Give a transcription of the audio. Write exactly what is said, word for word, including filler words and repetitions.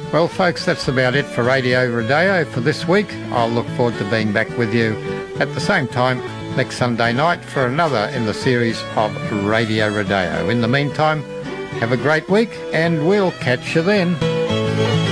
Well, folks, that's about it for Radio Rodeo for this week. I'll look forward to being back with you at the same time next Sunday night for another in the series of Radio Rodeo. In the meantime, have a great week and we'll catch you then.